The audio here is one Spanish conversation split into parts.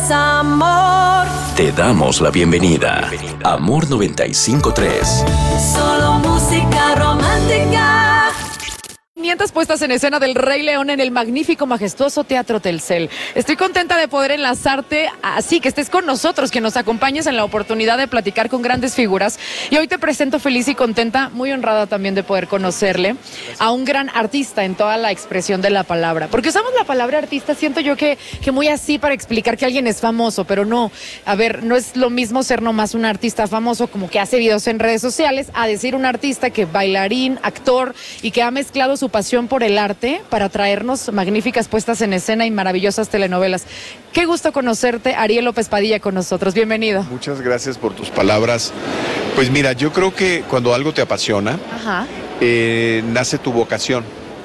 es amor. Te damos la bienvenida. Amor 95.3. Solo música romántica. 500 puestas en escena del Rey León en el magnífico, majestuoso Teatro Telcel. Estoy contenta de poder enlazarte así, que estés con nosotros, que nos acompañes en la oportunidad de platicar con grandes figuras. Y hoy te presento feliz y contenta, muy honrada también de poder conocerle a un gran artista en toda la expresión de la palabra. Porque usamos la palabra artista, siento yo que muy así para explicar que alguien es famoso, pero no. A ver, no es lo mismo ser nomás un artista famoso como que hace videos en redes sociales, a decir un artista que bailarín, actor y que ha mezclado su pasión por el arte para traernos magníficas puestas en escena y maravillosas telenovelas. Qué gusto conocerte, Ariel López Padilla con nosotros. Bienvenido. Muchas gracias por tus palabras. Pues mira, yo creo que cuando algo te apasiona, nace tu vocación.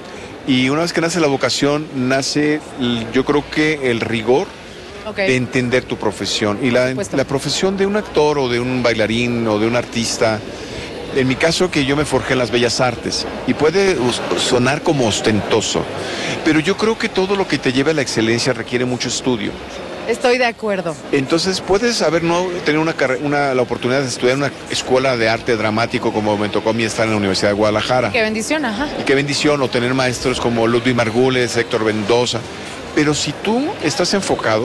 Y una vez que nace la vocación, nace, yo creo que el rigor de entender tu profesión. Y la profesión de un actor o de un bailarín o de un artista, en mi caso que yo me forjé en las bellas artes, y puede sonar como ostentoso, pero yo creo que todo lo que te lleve a la excelencia requiere mucho estudio. Estoy de acuerdo. Entonces puedes tener la oportunidad de estudiar en una escuela de arte dramático, como me tocó a mí estar en la Universidad de Guadalajara. Qué bendición, ajá. Y qué bendición, o tener maestros como Ludwig Margules, Héctor Mendoza. Pero si tú estás enfocado,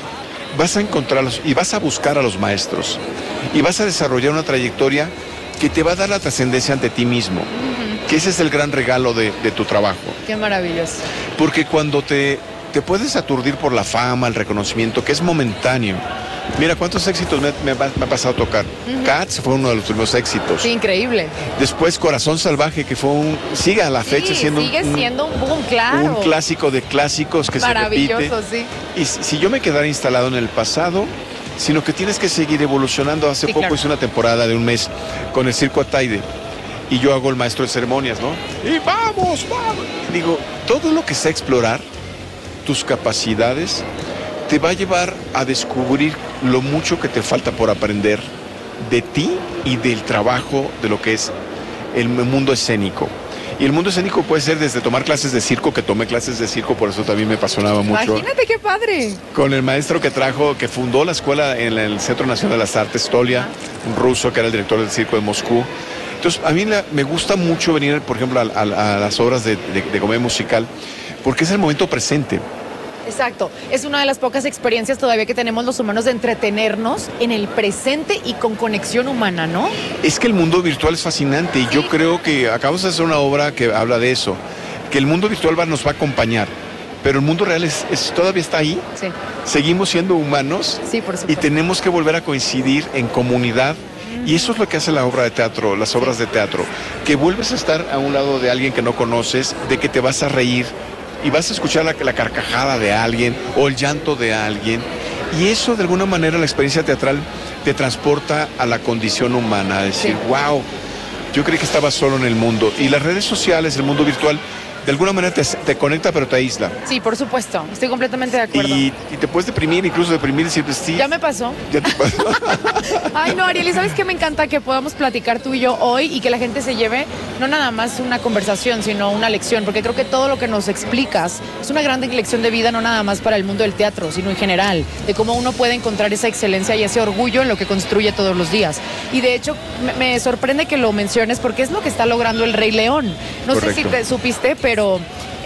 vas a encontrarlos y vas a buscar a los maestros y vas a desarrollar una trayectoria que te va a dar la trascendencia ante ti mismo, que ese es el gran regalo de tu trabajo. Qué maravilloso. Porque cuando te puedes aturdir por la fama, el reconocimiento, que es momentáneo. Mira cuántos éxitos me ha pasado a tocar. Cats fue uno de los primeros éxitos. Sí, increíble. Después Corazón Salvaje, que fue sigue a la fecha siendo un boom, claro. Un clásico de clásicos que se repite. Maravilloso, sí. Y si yo me quedara instalado en el pasado, sino que tienes que seguir evolucionando. Hace poco hice una temporada de un mes con el Circo Ataide y yo hago el maestro de ceremonias, ¿no? Y vamos. Digo, todo lo que sé explorar, tus capacidades, te va a llevar a descubrir lo mucho que te falta por aprender de ti y del trabajo de lo que es el mundo escénico. Y el mundo escénico puede ser desde tomar clases de circo, que tomé clases de circo, por eso también me apasionaba mucho. Imagínate qué padre. Con el maestro que fundó la escuela en el Centro Nacional de las Artes, Tolia, un ruso que era el director del circo de Moscú. Entonces, a mí me gusta mucho venir, por ejemplo, a las obras de comedia musical, porque es el momento presente. Exacto, es una de las pocas experiencias todavía que tenemos los humanos de entretenernos en el presente y con conexión humana, ¿no? Es que el mundo virtual es fascinante y yo creo que acabamos de hacer una obra que habla de eso, que el mundo virtual nos va a acompañar, pero el mundo real todavía está ahí. Sí. Seguimos siendo humanos, sí, por supuesto, y tenemos que volver a coincidir en comunidad. Y eso es lo que hace la obra de teatro, las obras de teatro, que vuelves a estar a un lado de alguien que no conoces, de que te vas a reír, y vas a escuchar la carcajada de alguien o el llanto de alguien, y eso de alguna manera la experiencia teatral te transporta a la condición humana, a decir, wow, yo creí que estaba solo en el mundo. Y las redes sociales, el mundo virtual, de alguna manera te conecta pero te aísla. Sí, por supuesto, estoy completamente de acuerdo. Y te puedes deprimir, incluso deprimir y decir, pues sí. Ya me pasó. Ya te pasó. Ay, no, Ariel, ¿y sabes qué me encanta? Que podamos platicar tú y yo hoy y que la gente se lleve no nada más una conversación, sino una lección, porque creo que todo lo que nos explicas es una gran lección de vida, no nada más para el mundo del teatro, sino en general, de cómo uno puede encontrar esa excelencia y ese orgullo en lo que construye todos los días. Y de hecho, me sorprende que lo menciones porque es lo que está logrando el Rey León. No Correcto. sé si te supiste, pero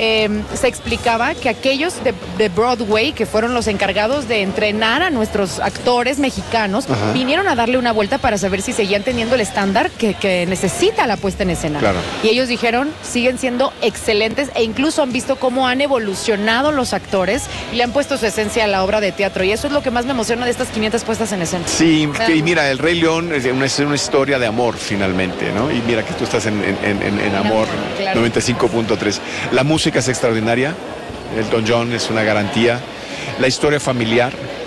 se explicaba que aquellos de Broadway, que fueron los encargados de entrenar a nuestros actores mexicanos, vinieron a darle una vuelta para saber si seguían teniendo el estándar que necesita la puesta en escena. Claro. Y ellos dijeron, siguen siendo excelentes e incluso han visto cómo han evolucionado los actores y le han puesto su esencia a la obra de teatro. Y eso es lo que más me emociona de estas 500 puestas en escena. Sí, y mira, el Rey León es una historia de amor finalmente, ¿no? Y mira que tú estás en Amor, claro. 95.3. La música es extraordinaria, Elton John es una garantía, la historia familiar,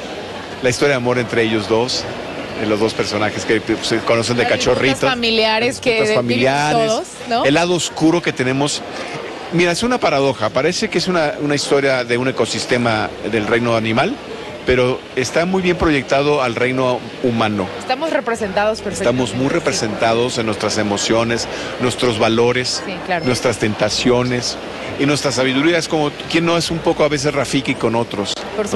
la historia de amor entre ellos dos, los dos personajes que se conocen de cachorritos. Familiares que familiares, todos, ¿no? El lado oscuro que tenemos. Mira, es una paradoja, parece que es una historia de un ecosistema del reino animal, pero está muy bien proyectado al reino humano. Estamos representados perfectamente. Estamos muy representados en nuestras emociones, nuestros valores, sí, claro, nuestras tentaciones y nuestra sabiduría. Es como quien no es un poco a veces Rafiki con otros.